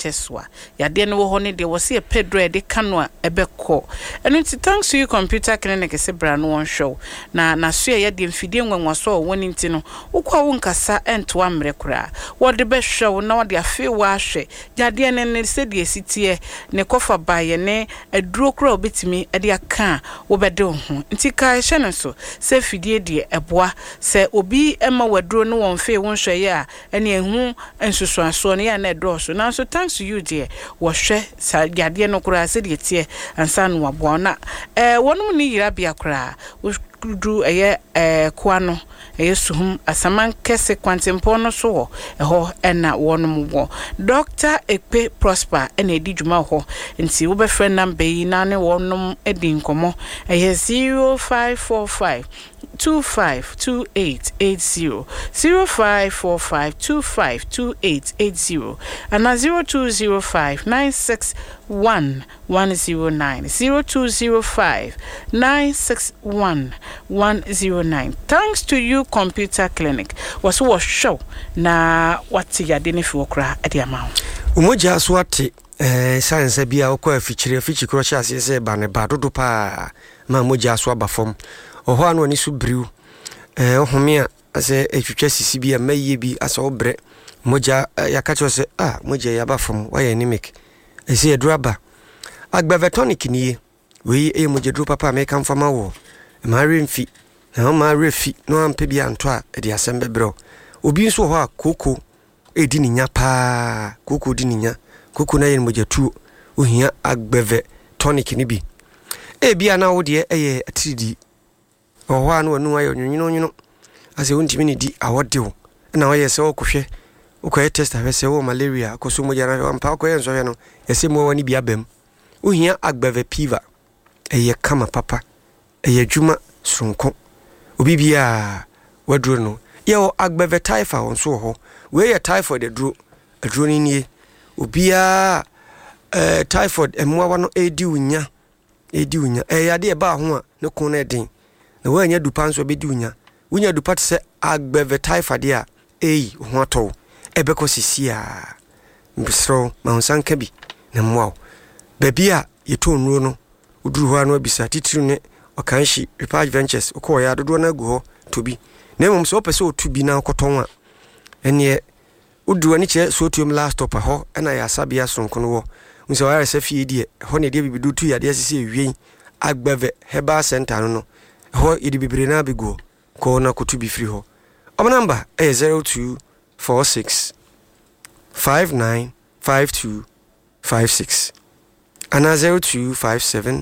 NHS yade no wo ho ne de wo se pedro e de kanwa ebekọ eno ti thanks to you computer clinic se bra no won show na so ye de mfidie nwanwaso woni nti no ukwa wo nkasa ento amre kura wo de be show na wo de afi wa ahwe yade ne se de esitie ne kofa baye ne aduro kura obetimi e de aka wo be de ho nti kai hye no so se fidie de eboa se obi ema waduro no won fe won hweye a ene ehu ensusuaso ne ya na do so na so thanks to you dear wo hwe sa yade no kura se de tie ansa no aboa na wonum ni yira bia kura du kwa no suhum asaman kese kwantempo no so ho na wonum wo Dr. Ekpe Prosper ena edi djuma ho nti wo be friend number yi na ne wonum edi nkomo 0545 252880 0545252880 and 0205961109 0205961109. Thanks to you computer clinic was show na wati ya deni fi okra edi amao umoja swati science bia okwa fichiri krocha ase ba ne ba dodo pa ma moja so aba fom oho anu ani so briu ohomia ase etwetwa sisi bia maye bi ase obre moja yakacho se moja ya ba fom wa anemic ese eduraba agbavetonic niye we moja dro papa me kan fama wo ma remfi na ma refi no ampe bia nto a de asembe bro obi nso ho akoko edi ninya pa koko di ninya koko na ye moja tu ohia agbeve tonic ni bi bia na wo de eye atridi oho anu anu ayo nyunyuno ase wontimi ni di awodewo na wo ye se okohwe okoye test avese wo malaria koso moja na ampa okoye nso hwe no yese mo wani bia bam ohia agbeve piva eye kama papa eye djuma sonko obi bia waduro no ye o agbeve typha wonso ho we ye typhoid aduro ni nie obia typhoid emwa no edi unya yade e ba ho a ne kon na edin na wa nya dupa nso be di unya dupa te se agbeve typhoid a ho ato ebeko sisia mbisro ma honsanka bi na mwa babia yeto nuro no uduru ho anu abisa titiru ne okanshi Repage Ventures okoya ya dodo na go to bi na mom so pese otubi na koton a ene udu ani che so tuom last stop ho na ya sabia sonko no wo nse wa rese fie die ho ne die bibidu tu ya de sese ewie agbeve herbal center no ho idi bibire na bigo ko na kotubi free ho o number 0246 595256 and 0257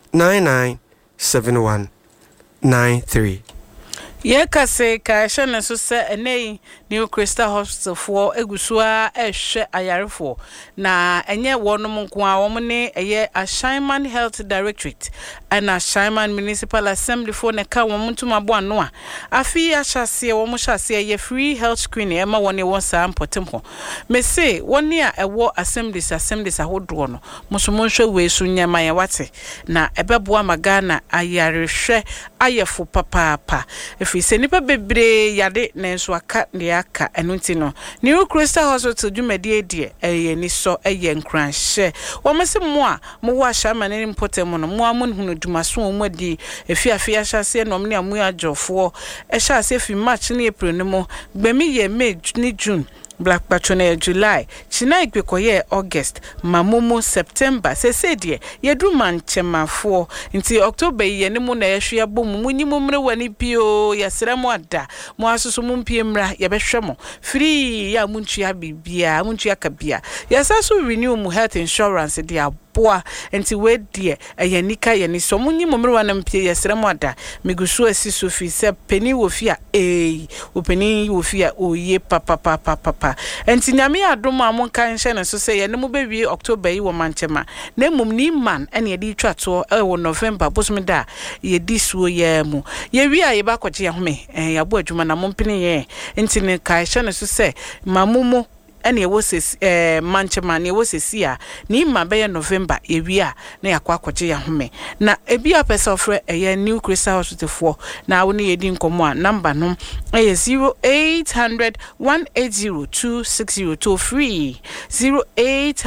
997193. Yekase ka shane so se enei New Crystal Hospital for egusua ehwe ayarefo na enye wonom nko a womne eye Ashaiman Health Directorate and Ashaiman Municipal Assembly for ne ka womntuma bo ano a afi ahase wom hyase ye free health screening ema woni won sa mpotempo me se woni a ewo assemblies ahodo no musomonhwe wesu nyama ye wate na ebeboa magana ayarehwe ayefo papa fi se nipa bebre yade nenso aka ne aka enunti no New Crystal Hospital dwumade die eye ni so eye nkranhye womse mo a mo wa Ashaiman ni mpotem no mo amunhunu dwumaso mo di efi ahase no ne amu adjofo ehase fi March ni April no mo gbemi ye May ni June Black Patronal July, China Igwekoye August, Mamumu September, Sesedie, Yeduman Chemafo, inti October ye nemu na yeshua bomu, munimumre wani pio, yasiramo ada, muasusu mumpiemra, yabeshamo, free ya munchi ya bibia, munchi ya kabia, yasasu renew mu health insurance dia boa enti we die ayanika ye ni so munyi momre wana mpie yesremo ada migusu asiso fi se peni wo fi a openi wo fi a oye papa enti nyame adom a mon kan hye ne so se ye ne mo bewie October yi wo manchema na mum ni man ene ye di twato wo November bosmida ye di suo ye mu ye wi a ye ba kwaje ye home ya bo adwuma na mompene ye enti ne kai hye ne so se mamumu ene wo se manchema ne wo se sia ni ma be November ewia na yakwa kwaje ya home na ebi apesa ofre New Crystal Hospital for na wo ne yedi nkomo a number no 0800 180 260 free 08